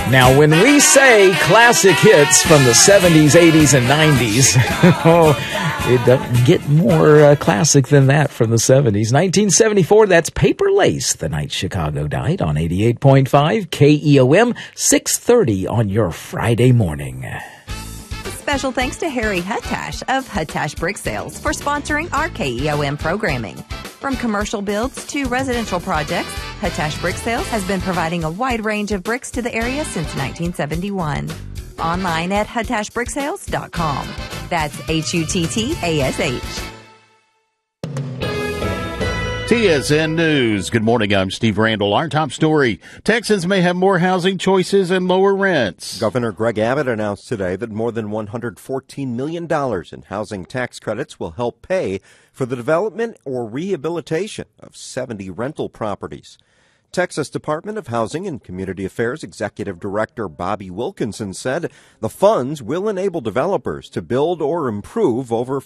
Now, when we say classic hits from the 70s, 80s, and 90s, it doesn't get more classic than that from the 70s. 1974, that's Paper Lace, the night Chicago died, on 88.5 KEOM, 6:30 on your Friday morning. Special thanks to Harry Huttash of Huttash Brick Sales for sponsoring our KEOM programming. From commercial builds to residential projects, Huttash Brick Sales has been providing a wide range of bricks to the area since 1971. Online at huttashbricksales.com. That's HUTTASH. TSN News. Good morning. I'm Steve Randall. Our top story. Texans may have more housing choices and lower rents. Governor Greg Abbott announced today that more than $114 million in housing tax credits will help pay for the development or rehabilitation of 70 rental properties. Texas Department of Housing and Community Affairs Executive Director Bobby Wilkinson said the funds will enable developers to build or improve over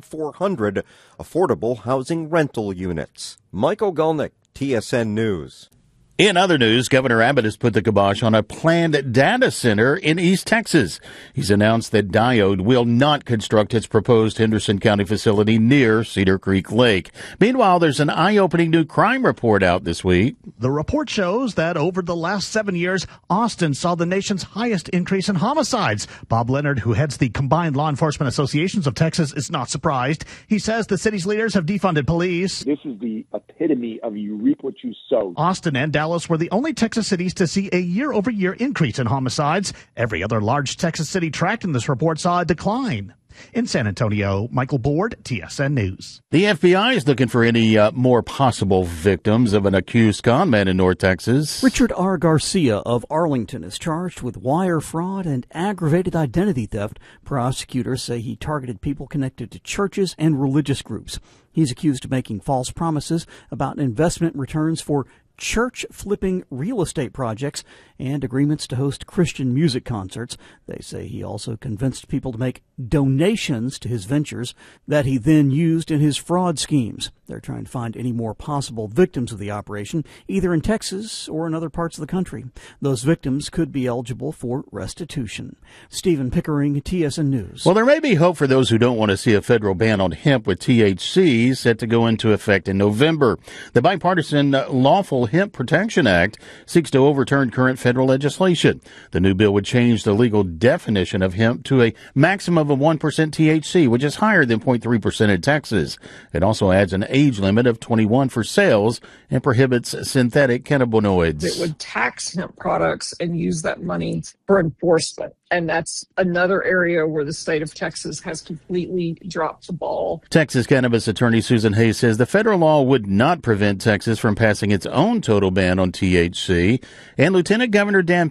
4,400 affordable housing rental units. Michael Gulnick, TSN News. In other news, Governor Abbott has put the kibosh on a planned data center in East Texas. He's announced that Diode will not construct its proposed Henderson County facility near Cedar Creek Lake. Meanwhile, there's an eye-opening new crime report out this week. The report shows that over the last 7 years, Austin saw the nation's highest increase in homicides. Bob Leonard, who heads the Combined Law Enforcement Associations of Texas, is not surprised. He says the city's leaders have defunded police. This is the epitome of you reap what you sow. Austin and Dallas were the only Texas cities to see a year-over-year increase in homicides. Every other large Texas city tracked in this report saw a decline. In San Antonio, Michael Board, TSN News. The FBI is looking for any more possible victims of an accused conman in North Texas. Richard R. Garcia of Arlington is charged with wire fraud and aggravated identity theft. Prosecutors say he targeted people connected to churches and religious groups. He's accused of making false promises about investment returns for church-flipping real estate projects and agreements to host Christian music concerts. They say he also convinced people to make donations to his ventures that he then used in his fraud schemes. They're trying to find any more possible victims of the operation, either in Texas or in other parts of the country. Those victims could be eligible for restitution. Stephen Pickering, TSN News. Well, there may be hope for those who don't want to see a federal ban on hemp with THC set to go into effect in November. The bipartisan Lawful Hemp Protection Act seeks to overturn current federal legislation. The new bill would change the legal definition of hemp to a maximum of 1% THC, which is higher than 0.3% in Texas. It also adds an age limit of 21 for sales and prohibits synthetic cannabinoids. It would tax hemp products and use that money for enforcement. And that's another area where the state of Texas has completely dropped the ball. Texas cannabis attorney Susan Hayes says the federal law would not prevent Texas from passing its own total ban on THC. And Lieutenant Governor Dan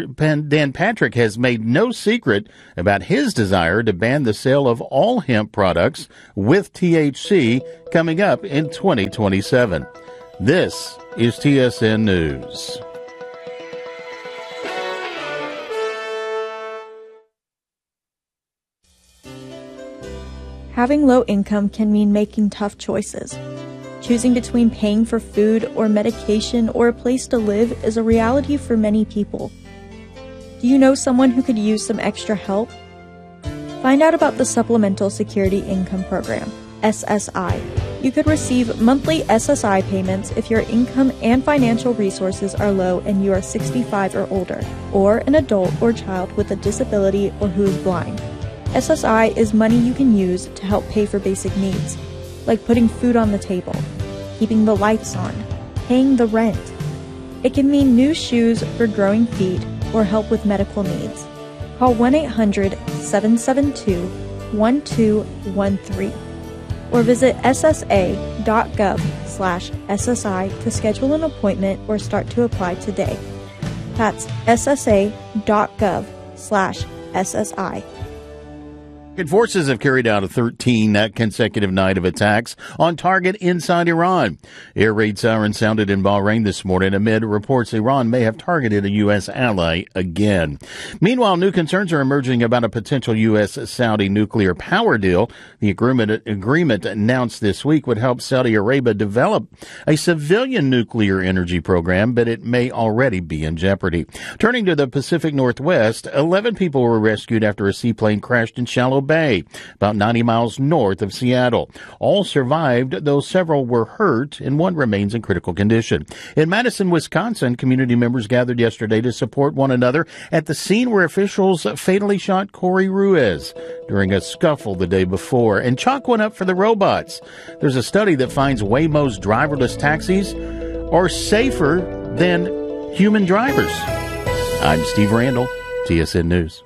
Patrick has made no secret about his desire to ban the sale of all hemp products with THC coming up in 2027. This is TSN News. Having low income can mean making tough choices. Choosing between paying for food or medication or a place to live is a reality for many people. Do you know someone who could use some extra help? Find out about the Supplemental Security Income Program, SSI. You could receive monthly SSI payments if your income and financial resources are low and you are 65 or older, or an adult or child with a disability or who is blind. SSI is money you can use to help pay for basic needs, like putting food on the table, keeping the lights on, paying the rent. It can mean new shoes for growing feet or help with medical needs. Call 1-800-772-1213 or visit ssa.gov/SSI to schedule an appointment or start to apply today. That's ssa.gov/SSI. Forces have carried out a 13 consecutive night of attacks on target inside Iran. Air raid sirens sounded in Bahrain this morning amid reports Iran may have targeted a U.S. ally again. Meanwhile, new concerns are emerging about a potential U.S.-Saudi nuclear power deal. The agreement announced this week would help Saudi Arabia develop a civilian nuclear energy program, but it may already be in jeopardy. Turning to the Pacific Northwest, 11 people were rescued after a seaplane crashed in Shallow Bay, about 90 miles north of Seattle. All survived, though several were hurt, and one remains in critical condition. In Madison, Wisconsin, community members gathered yesterday to support one another at the scene where officials fatally shot Corey Ruiz during a scuffle the day before. And chalk went up for the robots. There's a study that finds Waymo's driverless taxis are safer than human drivers. I'm Steve Randall, TSN News.